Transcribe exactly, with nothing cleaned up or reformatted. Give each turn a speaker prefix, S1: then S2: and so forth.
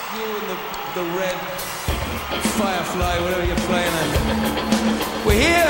S1: You and the, the red Firefly, whatever you're playing on. We're here